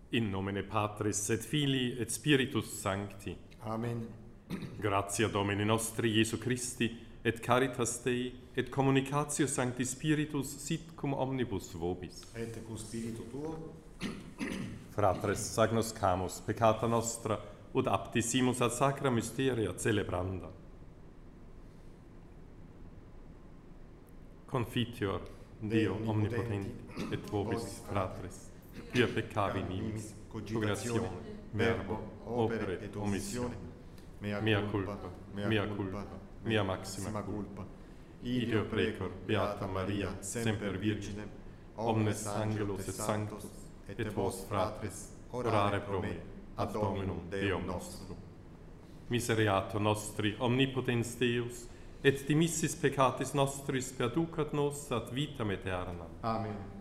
In nomine Patris et Filii et Spiritus Sancti. Amen. Gratia Domini nostri Iesu Christi, et caritas Dei, et communicatio Sancti Spiritus sit cum omnibus vobis. Et cum spiritu tuo. Fratres, agnoscamus peccata nostra, ut aptissimus ad sacra mysteria celebranda. Confiteor Deo omnipotenti, et vobis, fratres, quia peccavi nimis, cogitatione, verbo, opere et omissione, mea culpa, mea maxima culpa. Ideo precor, Beata Maria, semper Virgine, omnes angelos et sanctos, et vos, fratres, orare pro me, ad Dominum Deum nostrum. Misereatur nostri, omnipotens Deus, et dimissis peccatis nostris perducat nos ad vitam aeternam. Amen.